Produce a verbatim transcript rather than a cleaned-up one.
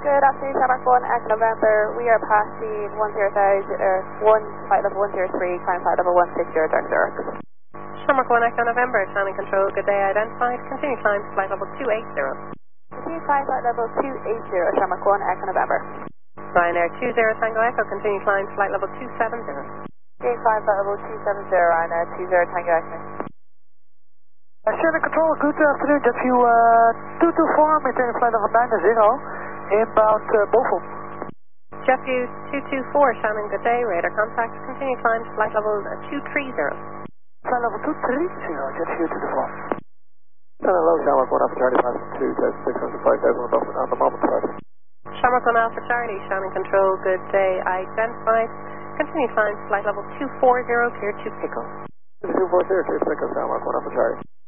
Good afternoon, Shamrock one, Echo November. We are passing one zero thousand, or one, flight level one zero three, climb flight level one six zero, direct Zurich. Shamrock one, Echo November, sounding control, good day identified. Continue climb to flight level two eight zero. Continue climb flight level two eight zero, Shamrock one, Echo November. Ryanair two zero Tango Echo, continue climb to flight level two seven zero. Continue climb flight level two seven zero, Ryanair two zero Tango Echo. Uh, Shamrock control, good afternoon, JetView uh, two two four, maintaining flight level nine zero. Inbound uh, Bochum. JetView two two four, Shannon, good day. Radar contact. Continue climb to flight level two three zero. Flight level two three zero, JetView two two four. Hello, Shamrock one Alpha Charlie, passing two thousand six hundred five thousand on the moment, sir. Shamrock one Alpha Charlie, Shannon control, good day identified. Continue climb to flight level two four zero, clear to pickle. two four zero, clear to pickle, Shamrock one Alpha Charlie.